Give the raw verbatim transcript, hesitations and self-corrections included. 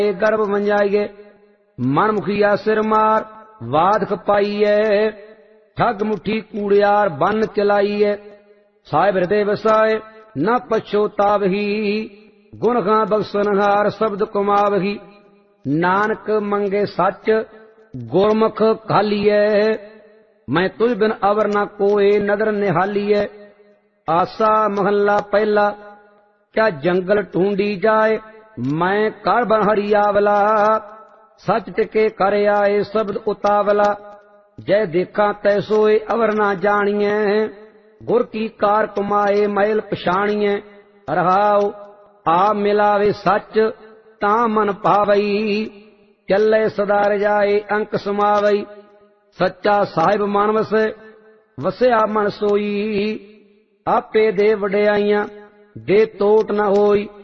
गर्भ मंजाइए, मन मुखिया सिर मार वाद खपाइए, ठग मुठी कूड़ियार बन चलाइए, साहिब हृदय वसाए न पछोतावही, गुण गा बख्शनहार शब्द कुमावही, नानक मंगे सच गुरमुख खालिए, मैं तुझ बिन अवर न कोई नदर निहालिए। आसा महला पहला, क्या जंगल ढूंढी जाए मैं कर बन हरियावला, सच टिके कर आए शब्द उतावला, जय देखा तैसोए अवर ना जानिए, गुर की कार कुमाए मैल पछाणिए। रहाओ आ मिलावे सच ता मन पावई, चले सदा रजाए अंक समावई, सच्चा साहिब मन वसे वसया मन सोई, आपे दे वड्याइयां दे तोट न होई,